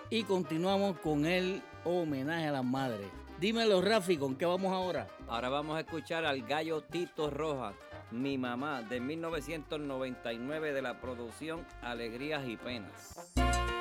Y continuamos con el homenaje a las madres. Dímelo, Rafi, ¿con qué vamos ahora? Ahora vamos a escuchar al gallo Tito Rojas, Mi Mamá, de 1999, de la producción Alegrías y Penas.